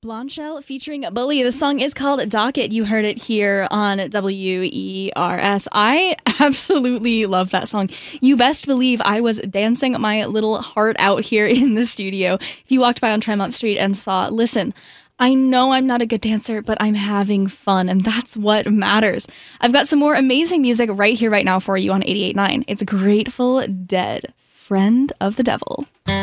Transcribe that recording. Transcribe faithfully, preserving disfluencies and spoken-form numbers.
Blondshell featuring Bully. The song is called Docket. You heard it here on W E R S. I absolutely love that song. You best believe I was dancing my little heart out here in the studio. If you walked by on Tremont Street and saw, listen, I know I'm not a good dancer, but I'm having fun, and that's what matters. I've got some more amazing music right here, right now for you on eighty-eight point nine. It's Grateful Dead, Friend of the Devil.